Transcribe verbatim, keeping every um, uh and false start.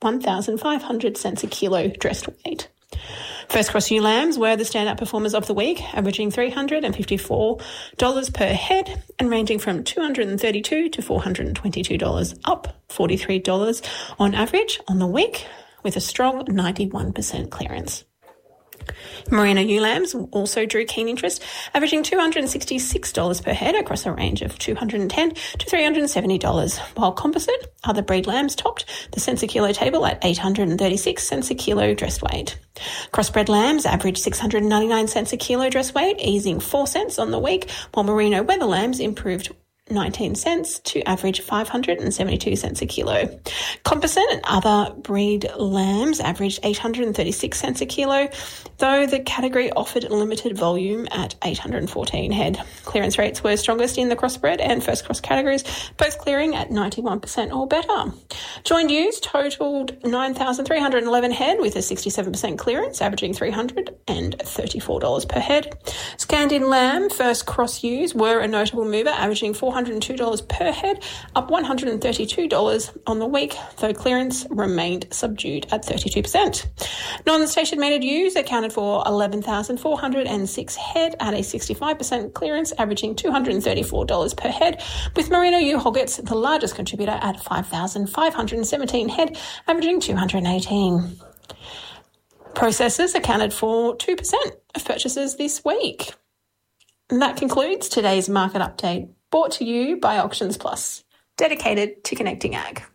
one thousand five hundred cents a kilo dressed weight. First cross ewe lambs were the standout performers of the week, averaging three hundred fifty-four dollars per head and ranging from two hundred thirty-two dollars to four hundred twenty-two dollars, up forty-three dollars on average on the week, with a strong ninety-one percent clearance. Merino ewe lambs also drew keen interest, averaging two hundred sixty-six dollars per head across a range of two hundred ten dollars to three hundred seventy dollars, while composite, other breed lambs topped the cents a kilo table at eight hundred thirty-six cents a kilo dressed weight. Crossbred lambs averaged six hundred ninety-nine cents a kilo dressed weight, easing four cents on the week, while merino wether lambs improved nineteen cents to average five hundred seventy-two cents a kilo. Composite and other breed lambs averaged eight hundred thirty-six cents a kilo, though the category offered limited volume at eight hundred fourteen head. Clearance rates were strongest in the crossbred and first cross categories, both clearing at ninety-one percent or better. Joined ewes totaled nine thousand three hundred eleven head with a sixty-seven percent clearance, averaging three hundred thirty-four dollars per head. Scanned-in lamb first cross ewes were a notable mover, averaging four hundred two dollars per head, up one hundred thirty-two dollars on the week, though clearance remained subdued at thirty-two percent. Non-station mated ewes accounted for eleven thousand four hundred six head at a sixty-five percent clearance, averaging two hundred thirty-four dollars per head, with merino ewe hoggets the largest contributor at five thousand five hundred seventeen head, averaging two hundred eighteen. Processors accounted for two percent of purchases this week. And that concludes today's market update, brought to you by Auctions Plus, dedicated to connecting ag.